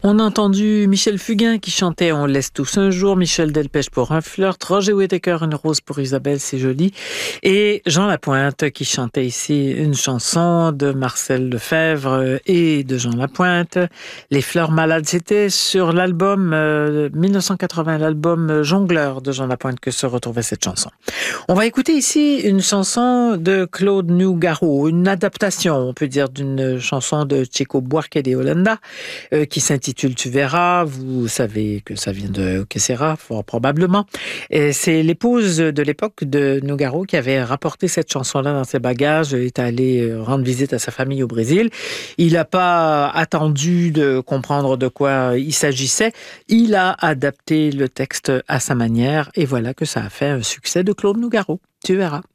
On a entendu Michel Fugain qui chantait On laisse tous un jour, Michel Delpech pour un flirt, Roger Whittaker une rose pour Isabelle, c'est joli, et Jean Lapointe qui chantait ici une chanson de Marcel Lefebvre et de Jean Lapointe, Les fleurs malades. C'était sur l'album 1980, l'album Jongleur de Jean Lapointe que se retrouvait cette chanson. On va écouter ici une chanson de Claude Nougaro, une adaptation, on peut dire, d'une chanson de Chico Buarque de Holanda qui s'intitule Tu verras. Vous savez que ça vient de Kessera, fort probablement. Et c'est l'épouse de l'époque de Nougaro qui avait rapporté cette chanson-là dans ses bagages, est allé rendre visite à sa famille au Brésil. Il n'a pas attendu de comprendre de quoi il s'agissait. Il a adapté le texte à sa manière et voilà que ça a fait un succès de Claude Nougaro. Tu verras.